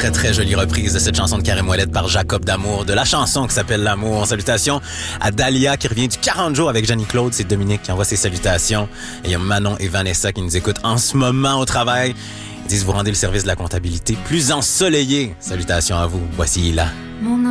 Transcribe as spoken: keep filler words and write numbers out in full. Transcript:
très très jolie reprise de cette chanson de Karim Ouellet par Jacob D'Amour, de la chanson qui s'appelle L'amour. Salutations à Dalia qui revient du quarante jours avec Jenny Claude. C'est Dominique qui envoie ses salutations. Et il y a Manon et Vanessa qui nous écoutent en ce moment au travail. Ils disent vous rendez le service de la comptabilité plus ensoleillé. Salutations à vous. Voici là. Mon